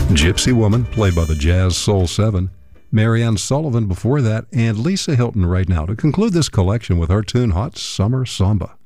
Gypsy Woman, played by the Jazz Soul 7, Marianne Sullivan before that, and Lisa Hilton right now to conclude this collection with her tune Hot Summer Samba.